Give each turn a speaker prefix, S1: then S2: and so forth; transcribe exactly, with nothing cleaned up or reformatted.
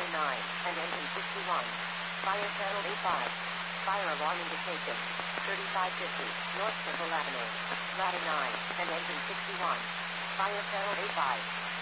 S1: nine, and engine sixty-one. Fire channel A five. Fire alarm indication. thirty-five fifty, North Circle Avenue. Ladder nine, and engine sixty-one. Fire channel A five.